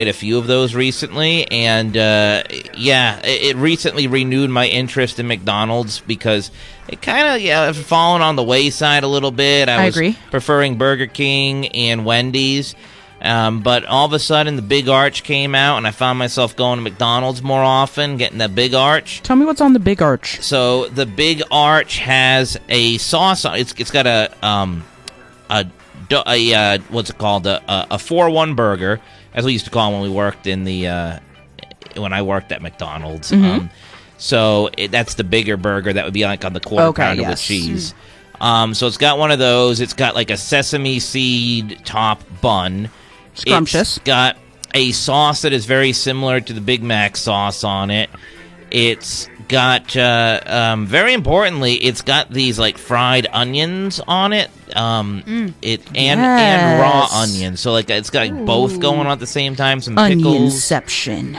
a few of those recently, and it recently renewed my interest in McDonald's because it kind of fallen on the wayside a little bit. I was agree. preferring Burger King and Wendy's, but all of a sudden the Big Arch came out, and I found myself going to McDonald's more often, getting the Big Arch. Tell me what's on the Big Arch. So the Big Arch has a sauce on it. It's got a what's it called? A 4-1 burger, as we used to call them when we worked in when I worked at McDonald's. Mm-hmm. So that's the bigger burger that would be like on the quarter pounder with cheese. So it's got one of those. It's got like a sesame seed top bun. Scrumptious. It's got a sauce that is very similar to the Big Mac sauce on it. It's got, very importantly, it's got these like fried onions on it. And raw onions. So like it's got like both going on at the same time. Some pickles. Onionception.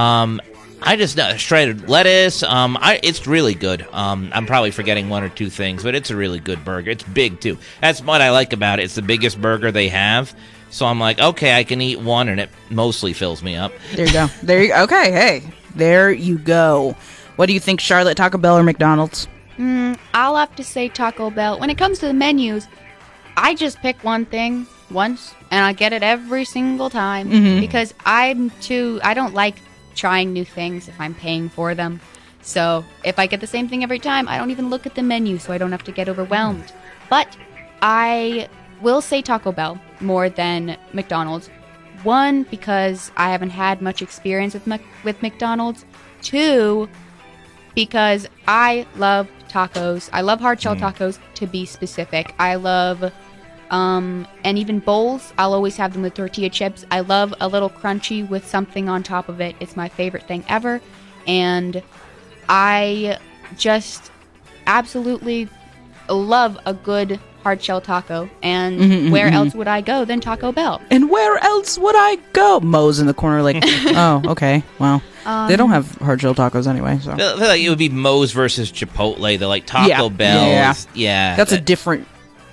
I just shredded lettuce. It's really good. I'm probably forgetting one or two things, but it's a really good burger. It's big too. That's what I like about it. It's the biggest burger they have. So I'm like, okay, I can eat one, and it mostly fills me up. There you go. Okay, hey, there you go. What do you think, Charlotte? Taco Bell or McDonald's? I'll have to say Taco Bell. When it comes to the menus, I just pick one thing once, and I get it every single time because I don't like trying new things if I'm paying for them. So if I get the same thing every time, I don't even look at the menu, so I don't have to get overwhelmed. But I will say Taco Bell more than McDonald's. One, because I haven't had much experience with McDonald's. Two, because I love tacos. I love hard shell tacos, to be specific. I love, and even bowls, I'll always have them with tortilla chips. I love a little crunchy with something on top of it. It's my favorite thing ever. And I just absolutely love a good hard shell taco. And where else would I go than Taco Bell? And where else would I go? Moe's in the corner like, oh, okay, well. They don't have hard shell tacos anyway. So I feel like it would be Moe's versus Chipotle. They're like Taco Bell. Yeah. That's a different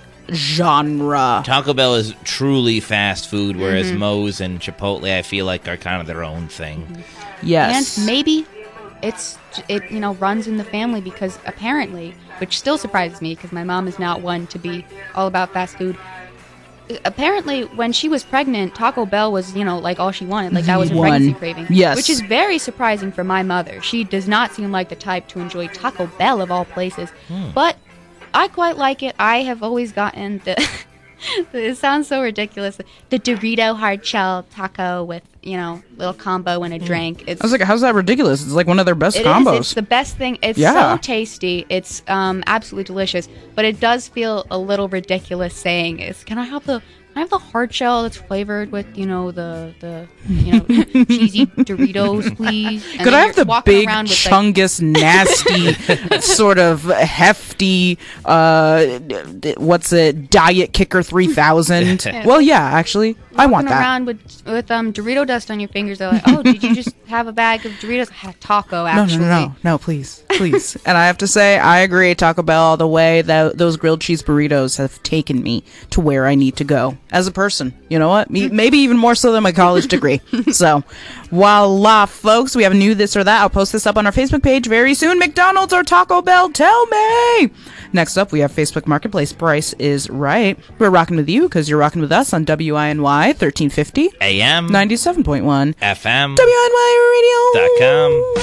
genre. Taco Bell is truly fast food, whereas Moe's and Chipotle, I feel like, are kind of their own thing. Yes. And maybe it runs in the family because apparently, which still surprises me because my mom is not one to be all about fast food. Apparently, when she was pregnant, Taco Bell was, like all she wanted. Like that was her pregnancy craving. Yes. Which is very surprising for my mother. She does not seem like the type to enjoy Taco Bell of all places. But I quite like it. I have always gotten the... It sounds so ridiculous. The Dorito hard shell taco with, little combo and a drink. I was like, how's that ridiculous? It's like one of their best It combos. is. It's the best thing. It's so tasty. It's absolutely delicious. But it does feel a little ridiculous saying, "Can I have the hard shell that's flavored with the cheesy Doritos, please?" And could I have the big chungus, nasty, sort of hefty, Diet Kicker 3000? Well, yeah, actually, I want that. Around with Dorito dust on your fingers. They're like, "Oh, did you just have a bag of Doritos?" I had a taco, actually. No, please. And I have to say, I agree. Taco Bell all the way. Those grilled cheese burritos have taken me to where I need to go as a person. You know what? Maybe even more so than my college degree. So, voila, folks. We have a new this or that. I'll post this up on our Facebook page very soon. McDonald's or Taco Bell? Tell me. Next up, we have Facebook Marketplace. Price is Right. We're rocking with you because you're rocking with us on WINY 1350 AM 97.1 FM WINYradio.com.